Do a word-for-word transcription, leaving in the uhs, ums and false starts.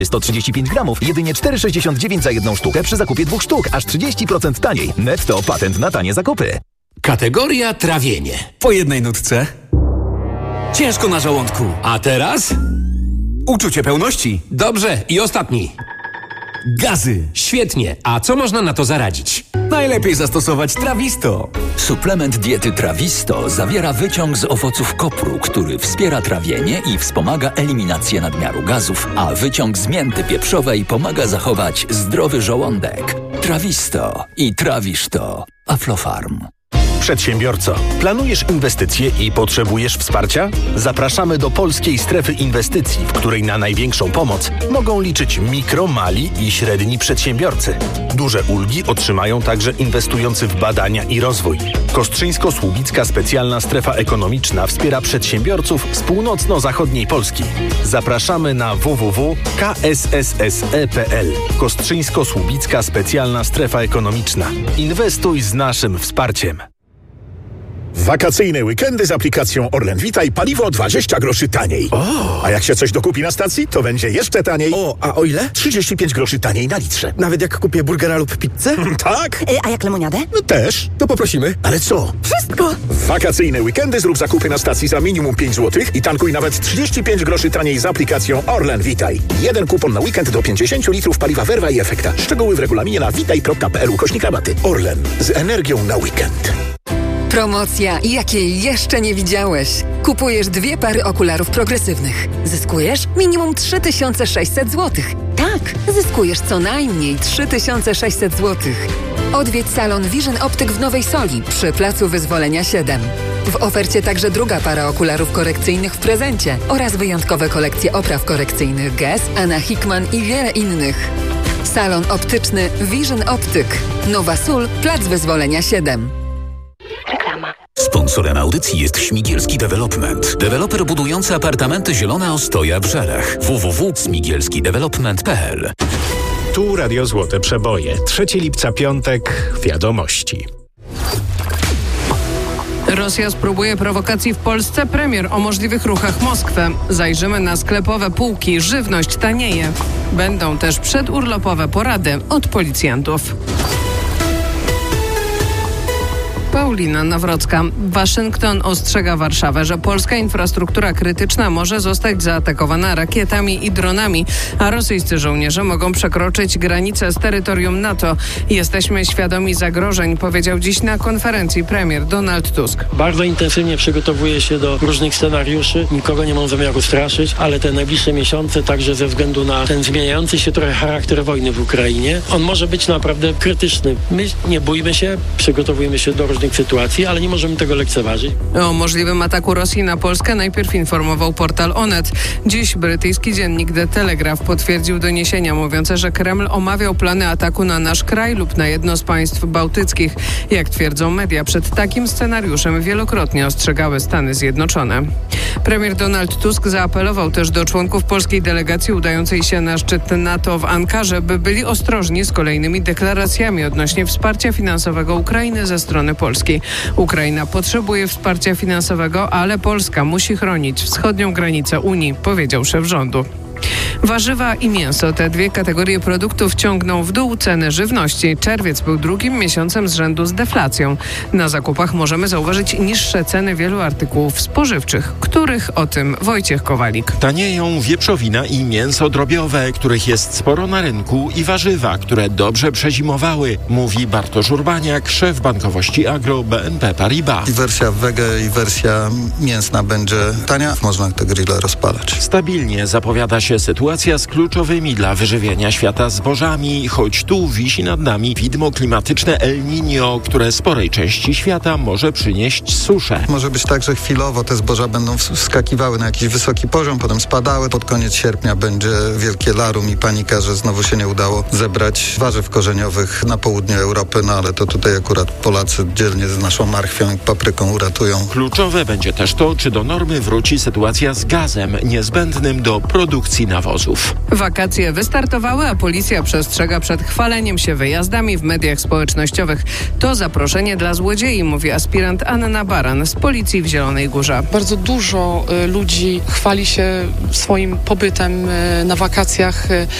sto trzydzieści pięć gramów, jedynie cztery sześćdziesiąt dziewięć za jedną sztukę przy zakupie dwóch sztuk, aż trzydzieści procent taniej. Netto patent na tanie zakupy. Kategoria trawienie. Po jednej nutce. Ciężko na żołądku. A teraz? Uczucie pełności. Dobrze, i ostatni. Gazy. Świetnie. A co można na to zaradzić? Najlepiej zastosować Trawisto. Suplement diety Trawisto zawiera wyciąg z owoców kopru, który wspiera trawienie i wspomaga eliminację nadmiaru gazów, a wyciąg z mięty pieprzowej pomaga zachować zdrowy żołądek. Trawisto i trawisz to. Aflofarm. Przedsiębiorco, planujesz inwestycje i potrzebujesz wsparcia? Zapraszamy do Polskiej Strefy Inwestycji, w której na największą pomoc mogą liczyć mikro, mali i średni przedsiębiorcy. Duże ulgi otrzymają także inwestujący w badania i rozwój. Kostrzyńsko-Słubicka Specjalna Strefa Ekonomiczna wspiera przedsiębiorców z północno-zachodniej Polski. Zapraszamy na w w w kropka k s s s e kropka p l. Kostrzyńsko-Słubicka Specjalna Strefa Ekonomiczna. Inwestuj z naszym wsparciem. Wakacyjne weekendy z aplikacją Orlen Witaj, paliwo dwadzieścia groszy taniej. O. A jak się coś dokupi na stacji, to będzie jeszcze taniej. O, a o ile? trzydzieści pięć groszy taniej na litrze. Nawet jak kupię burgera lub pizzę? Tak. A jak lemoniadę? No też. To poprosimy. Ale co? Wszystko. W wakacyjne weekendy zrób zakupy na stacji za minimum pięć złotych i tankuj nawet trzydzieści pięć groszy taniej z aplikacją Orlen Witaj. Jeden kupon na weekend do pięćdziesiąt litrów paliwa Verva i Efekta. Szczegóły w regulaminie na witaj kropka p l ukośnik rabaty. Orlen. Z energią na weekend. Promocja, jakiej jeszcze nie widziałeś. Kupujesz dwie pary okularów progresywnych. Zyskujesz minimum trzy tysiące sześćset złotych. Tak, zyskujesz co najmniej trzy tysiące sześćset złotych. Odwiedź salon Vision Optyk w Nowej Soli przy Placu Wyzwolenia siedem. W ofercie także druga para okularów korekcyjnych w prezencie oraz wyjątkowe kolekcje opraw korekcyjnych Guess, Anna Hickman i wiele innych. Salon optyczny Vision Optyk. Nowa Sól, Plac Wyzwolenia siedem. Reklama. Sponsorem audycji jest Śmigielski Development. Deweloper budujący apartamenty Zielona Ostoja w Żelach. w w w kropka śmigielski development kropka p l. Tu Radio Złote Przeboje. trzeciego lipca, piątek. Wiadomości. Rosja spróbuje prowokacji w Polsce. Premier o możliwych ruchach Moskwy. Zajrzymy na sklepowe półki. Żywność tanieje. Będą też przedurlopowe porady od policjantów. Paulina Nawrocka. Waszyngton ostrzega Warszawę, że polska infrastruktura krytyczna może zostać zaatakowana rakietami i dronami, a rosyjscy żołnierze mogą przekroczyć granice z terytorium NATO. Jesteśmy świadomi zagrożeń, powiedział dziś na konferencji premier Donald Tusk. Bardzo intensywnie przygotowuję się do różnych scenariuszy. Nikogo nie mam zamiaru straszyć, ale te najbliższe miesiące, także ze względu na ten zmieniający się trochę charakter wojny w Ukrainie, on może być naprawdę krytyczny. My nie bójmy się, przygotowujemy się do różnych sytuacji, ale nie możemy tego lekceważyć. O możliwym ataku Rosji na Polskę najpierw informował portal Onet. Dziś brytyjski dziennik The Telegraph potwierdził doniesienia mówiące, że Kreml omawiał plany ataku na nasz kraj lub na jedno z państw bałtyckich. Jak twierdzą media, przed takim scenariuszem wielokrotnie ostrzegały Stany Zjednoczone. Premier Donald Tusk zaapelował też do członków polskiej delegacji udającej się na szczyt NATO w Ankarze, by byli ostrożni z kolejnymi deklaracjami odnośnie wsparcia finansowego Ukrainy ze strony Polski. Ukraina potrzebuje wsparcia finansowego, ale Polska musi chronić wschodnią granicę Unii, powiedział szef rządu. Warzywa i mięso, te dwie kategorie produktów ciągną w dół ceny żywności. Czerwiec był drugim miesiącem z rzędu z deflacją. Na zakupach możemy zauważyć niższe ceny wielu artykułów spożywczych, których o tym Wojciech Kowalik. Tanieją wieprzowina i mięso drobiowe, których jest sporo na rynku, i warzywa, które dobrze przezimowały, mówi Bartosz Urbaniak, szef bankowości Agro B N P Paribas. I wersja wege i wersja mięsna będzie tania. Można te grille rozpalać. Stabilnie zapowiada się sytuacja z kluczowymi dla wyżywienia świata zbożami, choć tu wisi nad nami widmo klimatyczne El Niño, które sporej części świata może przynieść suszę. Może być tak, że chwilowo te zboża będą wskakiwały na jakiś wysoki poziom, potem spadały. Pod koniec sierpnia będzie wielkie larum i panika, że znowu się nie udało zebrać warzyw korzeniowych na południu Europy, no ale to tutaj akurat Polacy dzielnie z naszą marchwią i papryką uratują. Kluczowe będzie też to, czy do normy wróci sytuacja z gazem niezbędnym do produkcji nawozu. nawozów. Wakacje wystartowały, a policja przestrzega przed chwaleniem się wyjazdami w mediach społecznościowych. To zaproszenie dla złodziei, mówi aspirant Anna Baran z policji w Zielonej Górze. Bardzo dużo ludzi chwali się swoim pobytem na wakacjach